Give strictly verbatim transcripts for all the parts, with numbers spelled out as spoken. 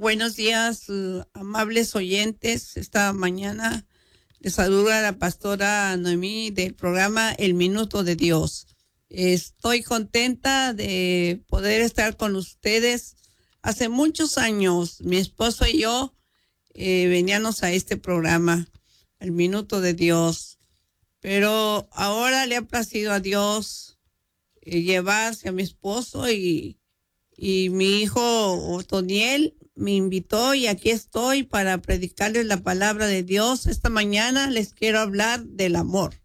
Buenos días, uh, amables oyentes. Esta mañana les saluda la pastora Noemí del programa El Minuto de Dios. Estoy contenta de poder estar con ustedes. Hace muchos años, mi esposo y yo eh, veníamos a este programa, El Minuto de Dios. Pero ahora le ha placido a Dios eh, llevarse a mi esposo y, y mi hijo Otoniel me invitó y aquí estoy para predicarles la palabra de Dios. Esta mañana les quiero hablar del amor.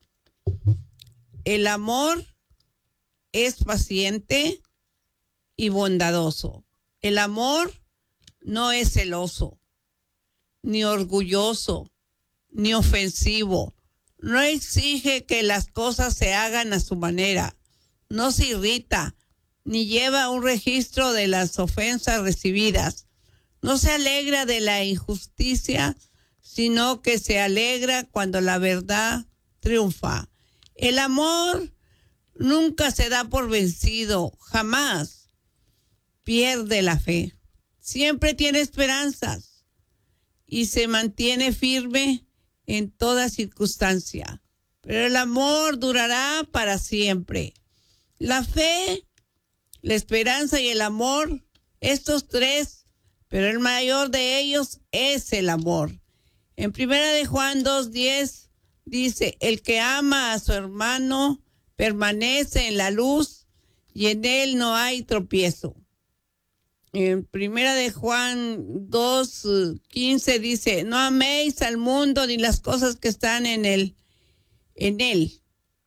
El amor es paciente y bondadoso. El amor no es celoso, ni orgulloso, ni ofensivo. No exige que las cosas se hagan a su manera. No se irrita, ni lleva un registro de las ofensas recibidas. No se alegra de la injusticia, sino que se alegra cuando la verdad triunfa. El amor nunca se da por vencido, jamás pierde la fe. Siempre tiene esperanzas y se mantiene firme en toda circunstancia. Pero el amor durará para siempre. La fe, la esperanza y el amor, estos tres, pero el mayor de ellos es el amor. En primera de Juan dos diez dice, el que ama a su hermano permanece en la luz y en él no hay tropiezo. En primera de Juan dos quince dice, no améis al mundo ni las cosas que están en él, en él.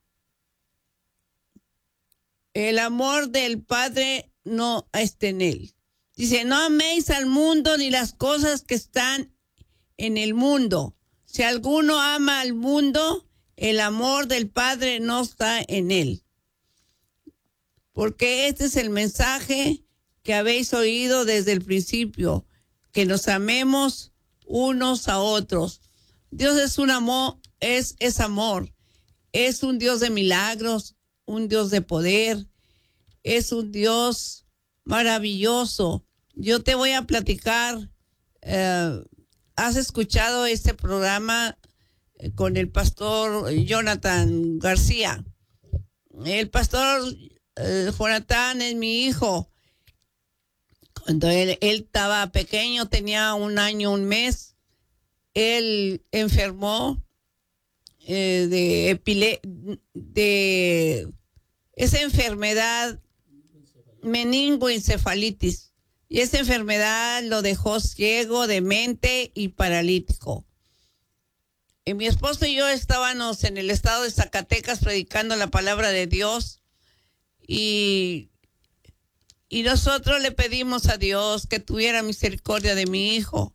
El amor del Padre no está en él. Dice, no améis al mundo ni las cosas que están en el mundo. Si alguno ama al mundo, el amor del Padre no está en él. Porque este es el mensaje que habéis oído desde el principio, que nos amemos unos a otros. Dios es un amor, es, es amor. Es un Dios de milagros, un Dios de poder. Es un Dios maravilloso. Yo te voy a platicar, eh, ¿has escuchado este programa con el pastor Jonathan García? El pastor eh, Jonathan es mi hijo. Cuando él, él estaba pequeño, tenía un año, un mes, él enfermó eh, de epile de esa enfermedad meningoencefalitis. Y esa enfermedad lo dejó ciego, demente y paralítico. Y mi esposo y yo estábamos en el estado de Zacatecas predicando la palabra de Dios. Y, y nosotros le pedimos a Dios que tuviera misericordia de mi hijo.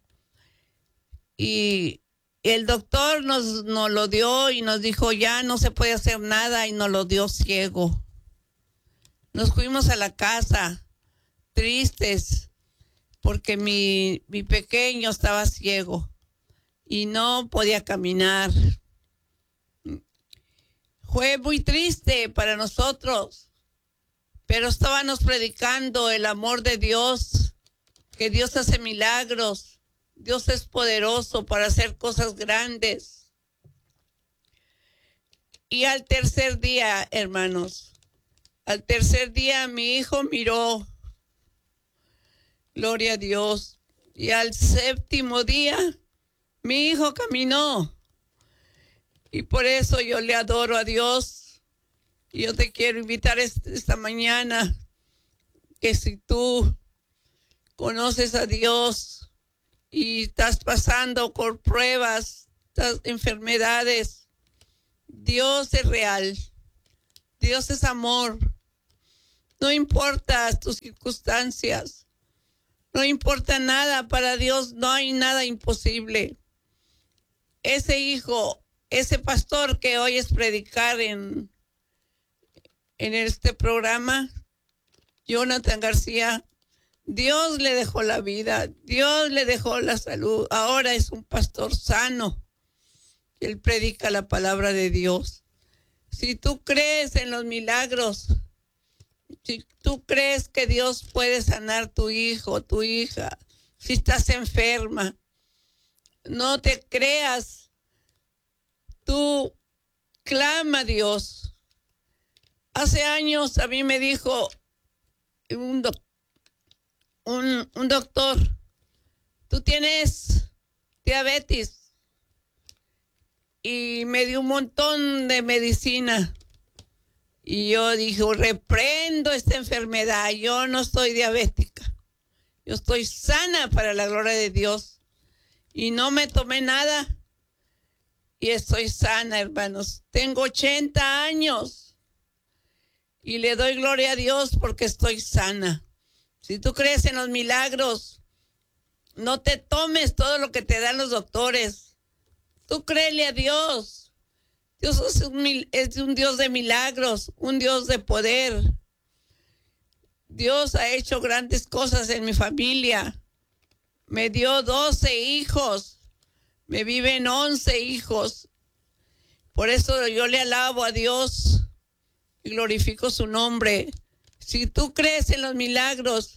Y el doctor nos, nos lo dio y nos dijo, ya no se puede hacer nada, y nos lo dio ciego. Nos fuimos a la casa tristes porque mi, mi pequeño estaba ciego y no podía caminar. Fue muy triste para nosotros, pero estábamos predicando el amor de Dios, que Dios hace milagros, Dios es poderoso para hacer cosas grandes. Y al tercer día, hermanos, al tercer día mi hijo miró. Gloria a Dios. Y al séptimo día, mi hijo caminó. Y por eso yo le adoro a Dios. Y yo te quiero invitar esta mañana que si tú conoces a Dios y estás pasando por pruebas, estas enfermedades, Dios es real. Dios es amor. No importa tus circunstancias. No importa nada, para Dios no hay nada imposible. Ese hijo, ese pastor que oyes predicar en, en este programa, Jonathan García, Dios le dejó la vida, Dios le dejó la salud. Ahora es un pastor sano. Él predica la palabra de Dios. Si tú crees en los milagros, si tú crees que Dios puede sanar tu hijo, tu hija, Si estás enferma, no te creas. Tú clama a Dios. Hace años a mí me dijo un, doc, un, un doctor, tú tienes diabetes, y me dio un montón de medicina. Y yo dije, reprendo esta enfermedad. Yo no soy diabética. Yo estoy sana para la gloria de Dios. Y no me tomé nada. Y estoy sana, hermanos. Tengo ochenta años. Y le doy gloria a Dios porque estoy sana. Si tú crees en los milagros, no te tomes todo lo que te dan los doctores. Tú créele a Dios. Dios es un, es un Dios de milagros, un Dios de poder. Dios ha hecho grandes cosas en mi familia. Me dio doce hijos. Me viven once hijos. Por eso yo le alabo a Dios y glorifico su nombre. Si tú crees en los milagros,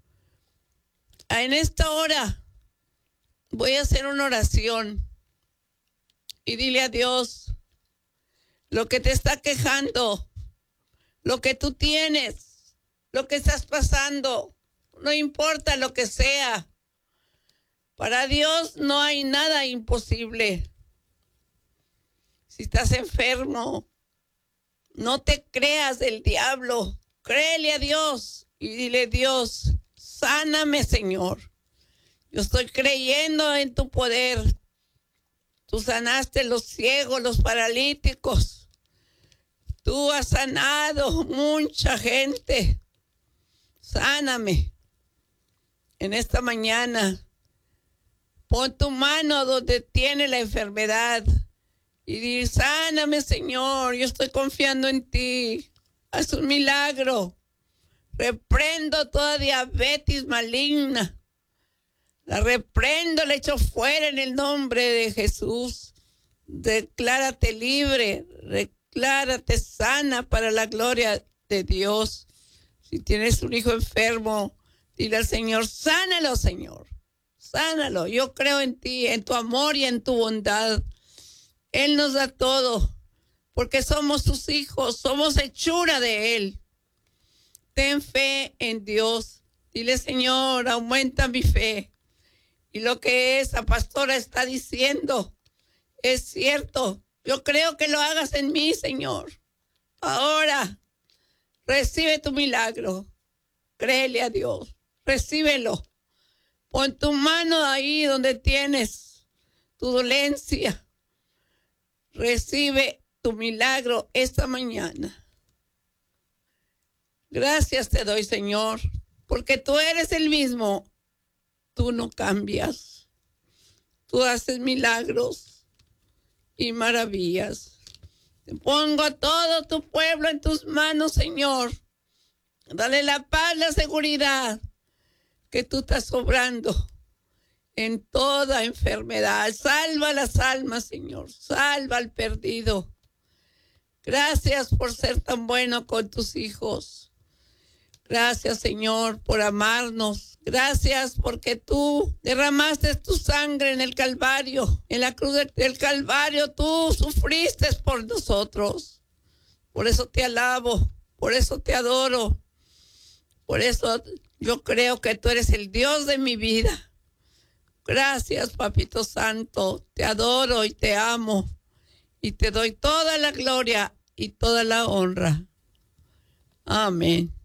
en esta hora voy a hacer una oración y dile a Dios lo que te está quejando, lo que tú tienes, lo que estás pasando, no importa lo que sea. Para Dios no hay nada imposible. Si estás enfermo, no te creas del diablo. Créele a Dios y dile, Dios, sáname, Señor. Yo estoy creyendo en tu poder. Tú sanaste los ciegos, los paralíticos. Tú has sanado mucha gente. Sáname. En esta mañana, pon tu mano donde tiene la enfermedad y di, sáname, Señor. Yo estoy confiando en ti. Haz un milagro. Reprendo toda diabetes maligna. La reprendo, la echo fuera en el nombre de Jesús. Declárate libre, declárate sana para la gloria de Dios. Si tienes un hijo enfermo, dile al Señor, sánalo, Señor. Sánalo. Yo creo en ti, en tu amor y en tu bondad. Él nos da todo, porque somos sus hijos, somos hechura de Él. Ten fe en Dios. Dile, Señor, aumenta mi fe. Y lo que esa pastora está diciendo es cierto. Yo creo que lo hagas en mí, Señor. Ahora, recibe tu milagro. Créele a Dios. Recíbelo. Pon tu mano ahí donde tienes tu dolencia. Recibe tu milagro esta mañana. Gracias te doy, Señor, porque tú eres el mismo. Tú no cambias. Tú haces milagros y maravillas. Te pongo a todo tu pueblo en tus manos, Señor. Dale la paz, la seguridad que tú estás obrando en toda enfermedad. Salva las almas, Señor. Salva al perdido. Gracias por ser tan bueno con tus hijos. Gracias, Señor, por amarnos. Gracias porque tú derramaste tu sangre en el Calvario. En la cruz del Calvario tú sufriste por nosotros. Por eso te alabo, por eso te adoro. Por eso yo creo que tú eres el Dios de mi vida. Gracias, Papito Santo. Te adoro y te amo. Y te doy toda la gloria y toda la honra. Amén.